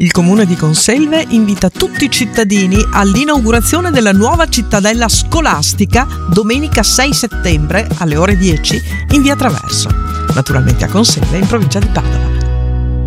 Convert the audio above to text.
Il comune di Conselve invita tutti i cittadini all'inaugurazione della nuova cittadella scolastica domenica 6 settembre alle ore 10 in via Traverso, naturalmente a Conselve in provincia di Padova.